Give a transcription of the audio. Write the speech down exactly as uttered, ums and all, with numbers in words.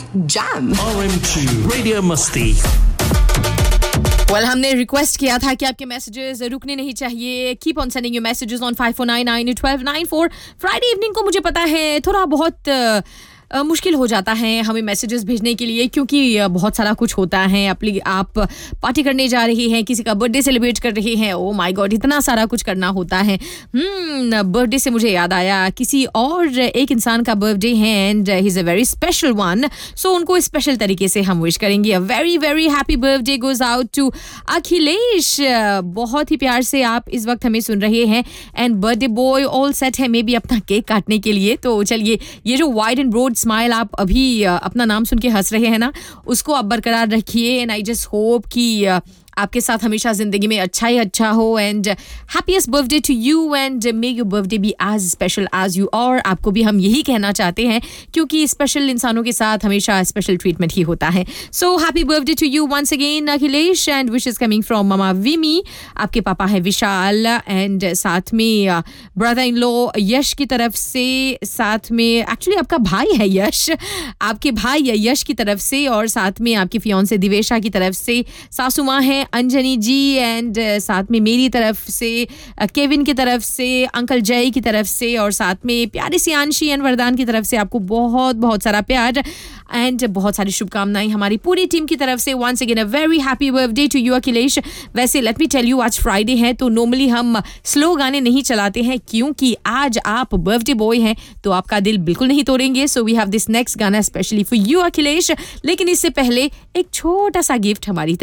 Jam. R M two Radio Musti. Well, हमने request किया था कि आपके मैसेजेस रुकने नहीं चाहिए. Keep on sending your messages on five four nine nine one two nine four. Friday evening को मुझे पता है थोड़ा बहुत uh, Uh, मुश्किल हो जाता है हमें मैसेजेस भेजने के लिए क्योंकि uh, बहुत सारा कुछ होता है. अपनी आप पार्टी करने जा रहे हैं, किसी का बर्थडे सेलिब्रेट कर रहे हैं. ओ माय गॉड, इतना सारा कुछ करना होता है. हम्म बर्थडे से मुझे याद आया, किसी और एक इंसान का बर्थडे है and he is a very special one. सो उनको स्पेशल तरीके से हम विश करेंगे. A very very happy birthday goes out to Akhilesh. बहुत ही प्यार से आप इस वक्त हमें सुन रहे हैं and birthday boy all set है मे बी अपना केक काटने के लिए. तो चलिए, ये जो वाइड एंड ब्रॉड स्माइल आप अभी अपना नाम सुन के हंस रहे हैं ना, उसको आप बरकरार रखिए. एंड आई जस्ट होप कि आपके साथ हमेशा जिंदगी में अच्छा ही अच्छा हो. And happiest birthday to you and may your birthday B as special as you. और आपको भी हम यही कहना चाहते हैं क्योंकि स्पेशल इंसानों के साथ हमेशा स्पेशल ट्रीटमेंट ही होता है. So happy birthday to you once again Akhilesh and wishes coming from मामा विमी. आपके पापा है विशाल एंड साथ में ब्रदर इन लॉ यश की तरफ से, साथ में एक्चुअली आपका भाई है यश, आपके भाई है यश की तरफ से, और साथ में आपकी फियांसे दिवेशा की तरफ से, सासू माँ है अंजनी जी एंड uh, साथ में मेरी तरफ से, केविन की तरफ से, अंकल जय की तरफ से, और साथ में प्यारी सी आंशी एंड वरदान की तरफ से आपको बहुत बहुत सारा प्यार एंड बहुत सारी शुभकामनाएं हमारी पूरी टीम की तरफ से. Once again a very happy birthday to you Akhilesh. वैसे लेट मी टेल यू, आज फ्राइडे है तो नॉर्मली हम स्लो गाने नहीं चलाते हैं क्योंकि आज आप बर्थडे बॉय हैं तो आपका दिल बिल्कुल नहीं तोड़ेंगे. So we have this next गाना स्पेशली फॉर यू अखिलेश. लेकिन इससे पहले एक छोटा सा गिफ्ट हमारी